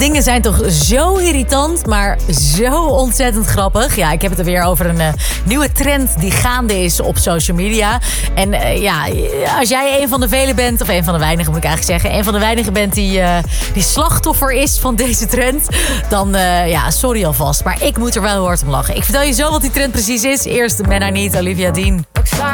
dingen zijn toch zo irritant, maar zo ontzettend grappig. Ja, ik heb het er weer over een nieuwe trend die gaande is op social media. En als jij een van de velen bent, of een van de weinigen moet ik eigenlijk zeggen, een van de weinigen bent die slachtoffer is van deze trend, dan sorry alvast. Maar ik moet er wel heel hard om lachen. Ik vertel je zo wat die trend precies is. Eerst Men I Need, Olivia Dean.